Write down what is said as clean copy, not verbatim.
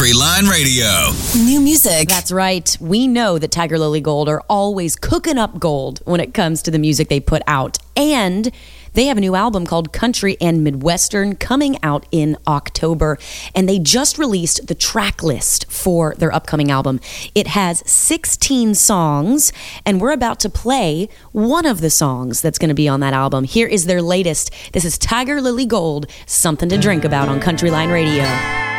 Country Line Radio. New music. That's right. We know that Tiger Lily Gold are always cooking up gold when it comes to the music they put out. And they have a new album called Country and Midwestern coming out in October. And they just released the track list for their upcoming album. It has 16 songs, and we're about to play one of the songs that's going to be on that album. Here is their latest. This is Tiger Lily Gold, Something to Drink About on Country Line Radio.